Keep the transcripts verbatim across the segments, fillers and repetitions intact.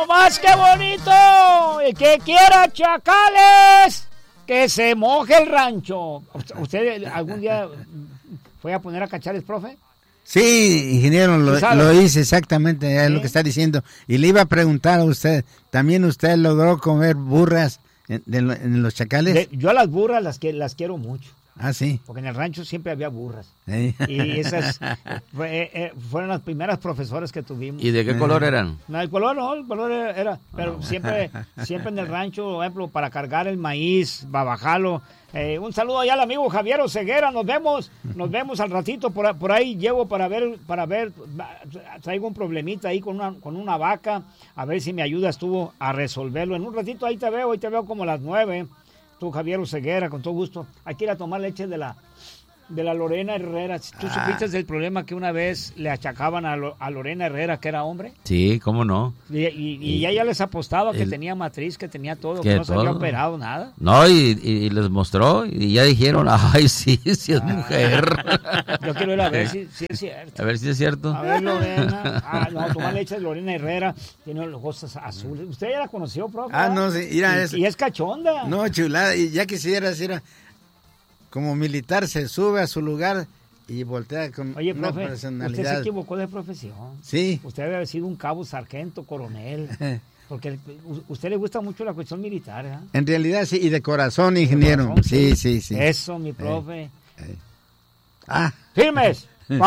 nomás qué bonito! El que quiera chacales, que se moje el rancho. ¿Usted algún día fue a poner a cachales, profe? Sí, ingeniero, lo, lo hice exactamente, es ¿sí? lo que está diciendo. Y le iba a preguntar a usted, ¿también usted logró comer burras en, en, en los chacales? De, yo a las burras las, que, las quiero mucho. Ah, sí. Porque en el rancho siempre había burras. ¿Sí? Y esas fue, eh, fueron las primeras profesoras que tuvimos. ¿Y de qué color eran? No, el color no, el color era, era pero oh. siempre siempre en el rancho, por ejemplo, para cargar el maíz, para bajarlo. Eh, un saludo allá al amigo Javier Oseguera, nos vemos, nos vemos al ratito, por, por ahí llego para ver, para ver, traigo un problemita ahí con una, con una vaca, a ver si me ayudas tú a resolverlo. En un ratito ahí te veo, ahí te veo como a las nueve. Tú, Javier Oseguera, con todo gusto. Hay que ir a tomar leche de la de la Lorena Herrera. ¿Tú ah. supiste del problema que una vez le achacaban a, Lo, a Lorena Herrera que era hombre? Sí, ¿cómo no? Y, y, y, y ella les apostaba que el, tenía matriz, que tenía todo, que, que no se había operado nada. No, y, y les mostró y ya dijeron, ay, sí, sí es ah. mujer. Yo quiero ir a ver si, si es cierto. A ver si es cierto. A ver, Lorena. Ah, no, tomar leche de Lorena Herrera. Tiene los ojos azules. ¿Usted ya la conoció, profe? Ah, no, sí. Mira, y, es, y es cachonda. No, chulada. Y ya quisiera decir... Como militar se sube a su lugar y voltea con Oye, una profe, personalidad. Usted se equivocó de profesión. Sí. Usted debe haber sido un cabo, sargento, coronel. Porque a usted le gusta mucho la cuestión militar, ¿eh? En realidad sí, y de corazón, ingeniero. De corazón, sí, sí, sí. Eso, mi profe. Eh, eh. Ah. Firmes.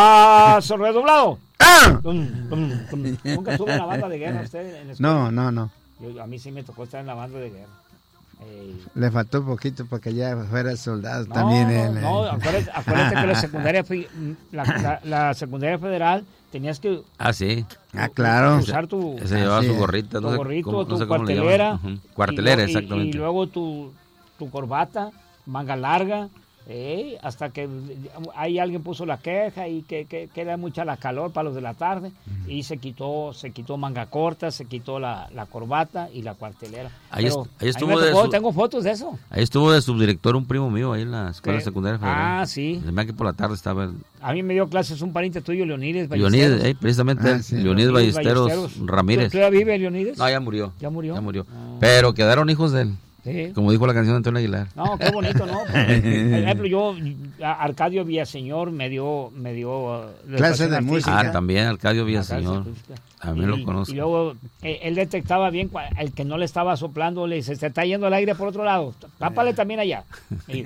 Paso redoblado. ¡Ah! Dum, dum, dum. ¿Nunca estuvo en la banda de guerra usted en la escuela? No, no, no. Yo, a mí sí me tocó estar en la banda de guerra. Eh, Le faltó poquito para que ya fuera soldado no, también. No, él, no, acuérdate, acuérdate que la secundaria, fui, la, la, la secundaria federal tenías que... Ah, sí. Ah, claro. Usar tu... Se llevaba su gorrita. Tu no gorrito, cómo, tu no sé cuartelera. Uh-huh. Cuartelera, y, exactamente. Y, y luego tu, tu corbata, manga larga. Eh, hasta que ahí alguien puso la queja y que, que, que era mucha la calor para los de la tarde uh-huh. y se quitó se quitó manga corta, se quitó la, la corbata y la cuartelera. Ahí, Pero, est- ahí estuvo ahí de tocó, su, tengo fotos de eso. Ahí estuvo de subdirector un primo mío ahí en la escuela ¿Qué? secundaria federal. Ah, sí. Se me da que por la tarde estaba. A mí me dio clases un pariente tuyo, Leonides Ballesteros. Leonides, eh, precisamente ah, sí. Leonides Ballesteros, Ballesteros Ramírez. ¿Todavía vive Leonides? No, ya murió. Ya murió. Ya murió. Ah. Pero quedaron hijos de él. Sí. Como dijo la canción de Antonio Aguilar. No, qué bonito, ¿no? Por ejemplo, yo, Arcadio Villaseñor me dio... Me dio uh, clase de música. Ah, también Arcadio Villaseñor. También lo conozco. Y luego eh, él detectaba bien el que no le estaba soplando, le dice, se está yendo el aire por otro lado, tápale también allá. Y,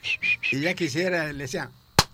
y ya quisiera, le decía...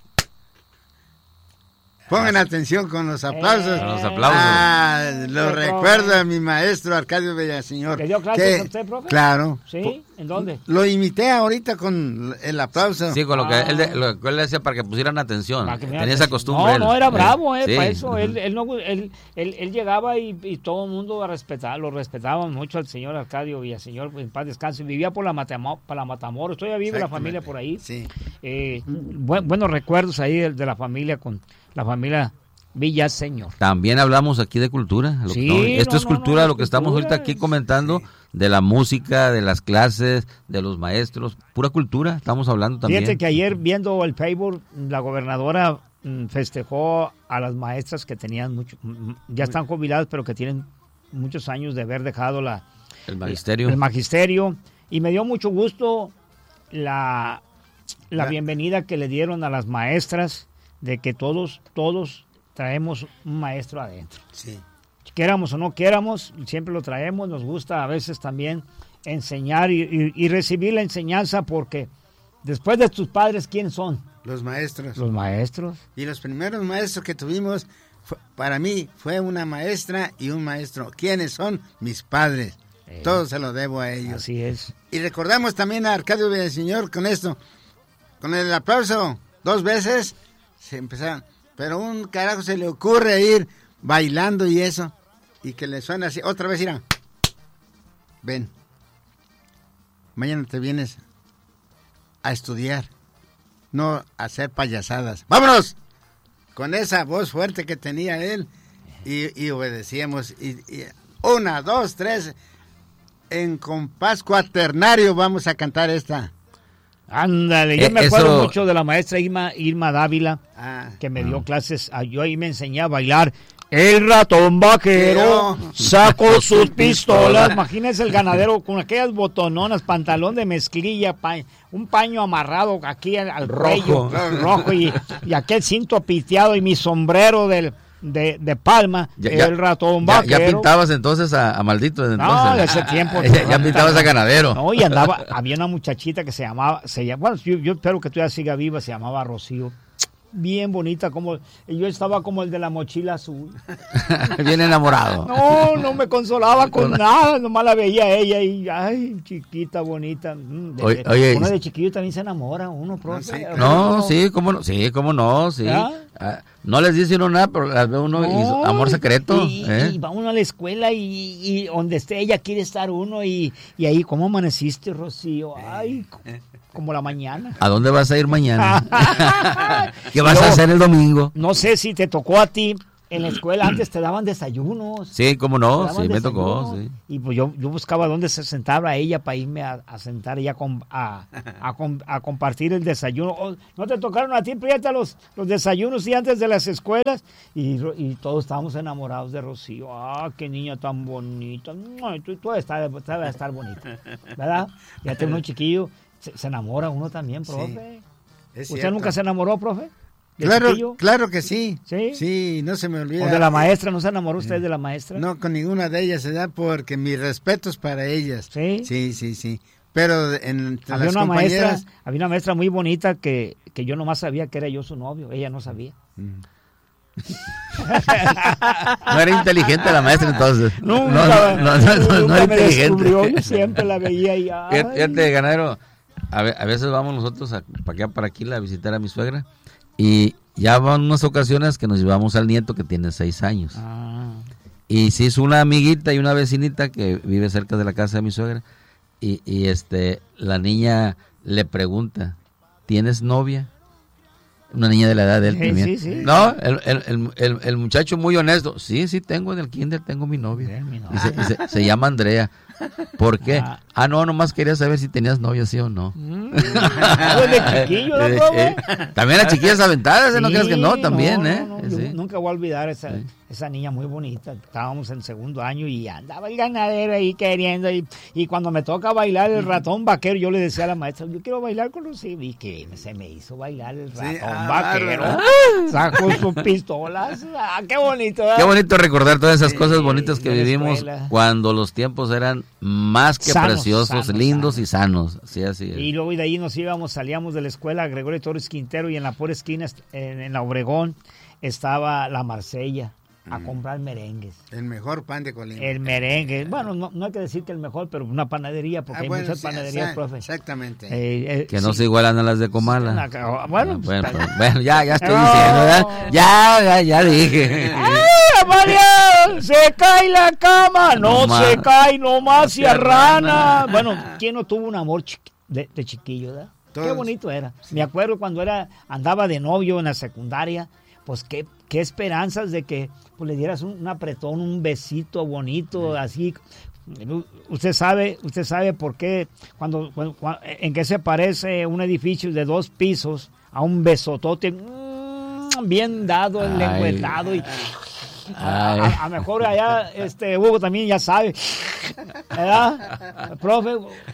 Pongan atención con los aplausos. Eh, con los aplausos. Ah, lo recuerdo a mi maestro Arcadio Villaseñor. ¿Le dio clases a usted, profe? Claro. ¿Sí? ¿En dónde? Lo imité ahorita con el aplauso. Sí, con lo que ah. él, de, lo que él decía para que pusieran atención. Que Tenía atención. Esa costumbre. No, él. no, era bravo, eh, sí. para eso. Él, él, no, él, él, él llegaba y, y todo el mundo respetaba, lo respetaba mucho al señor Arcadio Villaseñor, en paz descanse. Vivía por la, Matamo, por la Matamoros, todavía vive la familia por ahí. Sí. Eh, buen, buenos recuerdos ahí de, de la familia con la familia Villaseñor. También hablamos aquí de cultura. Lo sí, que, no, esto no, es cultura, no, no, lo que estamos ahorita aquí comentando, sí. de la música, de las clases, de los maestros, pura cultura, estamos hablando también. Fíjate que ayer viendo el Facebook, la gobernadora festejó a las maestras que tenían mucho, ya están jubiladas, pero que tienen muchos años de haber dejado la el magisterio. El, el magisterio, y me dio mucho gusto la, la bienvenida que le dieron a las maestras, de que todos, todos traemos un maestro adentro. Sí. Quéramos o no quéramos, siempre lo traemos, nos gusta a veces también enseñar y, y, y recibir la enseñanza, porque después de tus padres, ¿quiénes son? Los maestros. Los maestros. Y los primeros maestros que tuvimos, fue, para mí, fue una maestra y un maestro. ¿Quiénes son? Mis padres. Eh, Todo se lo debo a ellos. Así es. Y recordamos también a Arcadio Villaseñor con esto, con el aplauso, dos veces, se empezaron... Pero un carajo se le ocurre ir bailando y eso, y que le suena así, otra vez irán. Ven, mañana te vienes a estudiar, no a hacer payasadas. ¡Vámonos! Con esa voz fuerte que tenía él, y, y obedecíamos. Y, y una, dos, tres, en compás cuaternario vamos a cantar esta. Ándale, yo eh, me acuerdo eso... mucho de la maestra Irma, Irma Dávila, ah, que me dio ah. clases, yo ahí me enseñé a bailar El ratón vaquero sacó sus pistolas. Imagínense el ganadero con aquellas botononas, pantalón de mezclilla, pa, un paño amarrado aquí al, al rojo, cuello, rojo y, y aquel cinto piteado y mi sombrero del, de, de palma. Ya, el ya, ratón ya, vaquero. Ya pintabas entonces a, a Maldito. Entonces. No, de ese tiempo. ya, ya pintabas a ganadero. No, y andaba, había una muchachita que se llamaba, se llama, bueno, yo, yo espero que todavía siga viva, se llamaba Rocío. Bien bonita, como yo estaba como el de la mochila azul. Bien enamorado. No, no me consolaba con nada, nomás la veía a ella y, ay, chiquita, bonita. De, oye, oye, uno de chiquillo también se enamora, uno, profe. No, no, sí, cómo no, sí, cómo no, sí. Ah, no les dice uno nada, pero las ve uno no, y amor secreto. Y, ¿eh? y va uno a la escuela y, y donde esté ella quiere estar uno y, y ahí, ¿cómo amaneciste, Rocío? Ay, como la mañana. ¿A dónde vas a ir mañana? ¿Qué vas no, a hacer el domingo? No sé si te tocó a ti. En la escuela antes te daban desayunos. Sí, cómo no, sí, me tocó. Sí. Y pues yo, yo buscaba dónde se sentaba ella para irme a, a sentar ella con, a, a, a compartir el desayuno. Oh, ¿no te tocaron a ti, Prieta, los, los desayunos y antes de las escuelas? Y, y todos estábamos enamorados de Rocío. ¡Ah, qué niña tan bonita! Tú, tú debes estar, debes estar bonita, ¿verdad? Ya te uno chiquillo, se, se enamora uno también, profe. Sí, ¿usted cierto. Nunca se enamoró, profe? Claro, chiquillo? Claro que sí. sí. Sí, no se me olvida. ¿O de la maestra? ¿No se enamoró usted de la maestra? No, con ninguna de ellas se da porque mis respetos para ellas. Sí. Sí, sí, sí. Pero en había las una compañeras... maestra, había una maestra muy bonita que, que yo nomás sabía que era yo su novio, ella no sabía. Mm. No era inteligente la maestra entonces. Nunca, no, no, no, no, no, no era me inteligente. Descubrió, yo siempre la veía y ay. Fíjate, ganadero, a, a veces vamos nosotros a, para acá, para aquí a visitar a mi suegra y ya van unas ocasiones que nos llevamos al nieto que tiene seis años. Ah. Y se hizo una amiguita y una vecinita que vive cerca de la casa de mi suegra y, y este la niña le pregunta, ¿tienes novia? Una niña de la edad de él sí, también. Sí, sí. No, el, el, el, el muchacho muy honesto. Sí, sí, tengo en el kinder, tengo mi novia. Mi novia. Y se, y se, se llama Andrea. ¿Por qué? Ah, ah no, nomás quería saber si tenías novia, sí o no. Mm. de chiquillo, ¿no, eh, eh, También las chiquillas aventadas, sí, no creas que no, también, no, ¿eh? No, no, sí. Nunca voy a olvidar esa, sí. esa niña muy bonita. Estábamos en segundo año y andaba el ganadero ahí queriendo. Y, y cuando me toca bailar el ratón vaquero, yo le decía a la maestra, yo quiero bailar con los... Y que se me hizo bailar el ratón sí, ah, vaquero. Ah, sacó sus pistolas. Ah, qué bonito, ¿eh? Qué bonito recordar todas esas sí, cosas bonitas que vivimos cuando los tiempos eran más que sanos, preciosos, sanos, lindos sanos. y sanos. Sí, así es. Y luego de ahí nos íbamos, salíamos de la escuela Gregorio Torres Quintero y en la pura esquina, en, en la Obregón, estaba la Marsella a mm. comprar merengues. El mejor pan de Colima. El merengue. Bueno, no, no hay que decir que el mejor, pero una panadería, porque ah, hay bueno, muchas sí, panaderías, profe. Exactamente. Eh, eh, que no sí. se igualan a las de Comala. Una, bueno, no, bueno, pues, bueno, ya, ya estoy no. diciendo, ¿verdad? Ya, ya, ya dije. ¡Ay, María! Se cae la cama, no, no se cae, nomás se arrana. Bueno, ¿quién no tuvo un amor chiqui de, de chiquillo, verdad? Todos. Qué bonito era. Sí. Me acuerdo cuando era andaba de novio en la secundaria, pues qué, qué esperanzas de que pues, le dieras un, un apretón, un besito bonito, sí. así. Usted sabe, usted sabe por qué, cuando, cuando, cuando en qué se parece un edificio de dos pisos a un besotote mmm, bien dado, lengüetado y a, a, a mejor allá este Hugo también ya sabe, ¿verdad? Profe,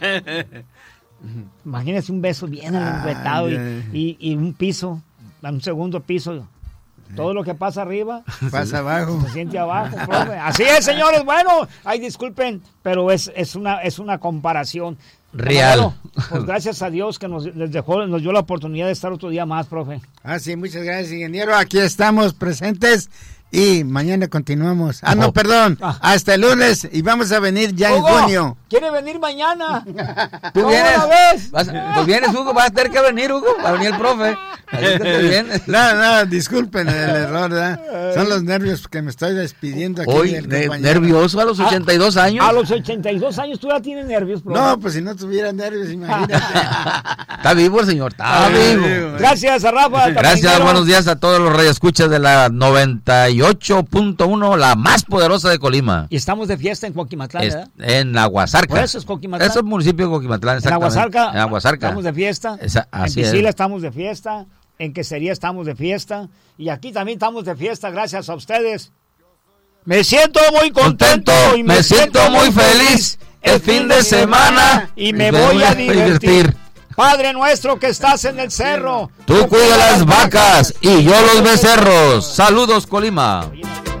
imagínese un beso bien lengüetado y, y, y un piso, un segundo piso. Todo lo que pasa arriba pasa abajo. Se siente abajo, profe. Así es, señores. Bueno, ay, disculpen, pero es, es una es una comparación real. Bueno, pues gracias a Dios que nos les dejó, nos dio la oportunidad de estar otro día más, profe. Ah, sí, muchas gracias, ingeniero. Aquí estamos presentes. Y mañana continuamos. Ah, no, perdón. Ah. Hasta el lunes y vamos a venir ya Hugo, en junio. ¿Quiere venir mañana? ¿Tú ¿Cómo vienes? la ves? Vas, pues vienes, Hugo. Vas a tener que venir, Hugo. Va a venir el profe. Así que te vienes. No, no, disculpen el error, ¿verdad? Son los nervios que me estoy despidiendo aquí. Hoy, de, nervioso a los ochenta y dos años. A los ochenta y dos años tú ya tienes nervios, profe. No, pues si no tuviera nervios, imagínate. Está vivo el señor, está vivo. vivo. Gracias a Rafa. Gracias, buenos días a todos los radioescuchas de la noventa y ocho punto uno, la más poderosa de Colima. Y estamos de fiesta en Coquimatlán, ¿verdad? En Aguasarca. Por eso es Coquimatlán. Eso es municipio de Coquimatlán, exactamente. En Aguasarca, en Aguasarca. Estamos de fiesta. Esa, así en Piscila es. estamos de fiesta. En Quesería estamos de fiesta. Y aquí también estamos de fiesta, gracias a ustedes. Me siento muy contento, contento y me siento muy feliz. El fin de semana y me voy a divertir. Padre nuestro que estás en el cerro, tú cuida las vacas y yo los becerros. Saludos, Colima.